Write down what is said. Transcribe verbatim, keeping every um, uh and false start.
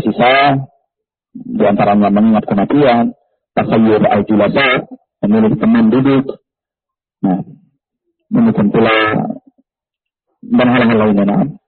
sisa di antaranya mengingat kematian, takhayyur al-julasa, memilih teman duduk. Nah, demikian pula dan hal-hal lainnya. Nah.